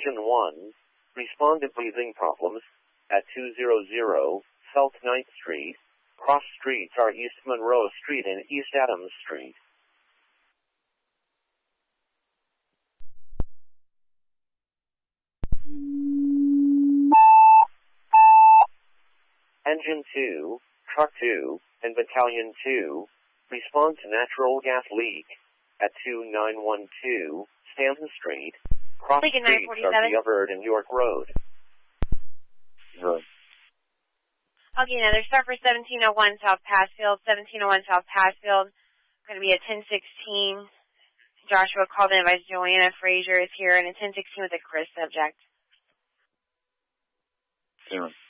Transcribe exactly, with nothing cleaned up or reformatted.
Engine one, respond to breathing problems at two hundred South ninth Street. Cross streets are East Monroe Street and East Adams Street. Engine two, Truck two, and Battalion two, respond to natural gas leak at two nine one two Stanton Street. Cross streets are Gifford and York Road. Good. Okay, now there's start for seventeen oh one South Passfield, seventeen oh one South Passfield. Going to be a ten sixteen. Joshua called in by Joanna Frazier is here, and a ten sixteen with a Chris subject. Zero.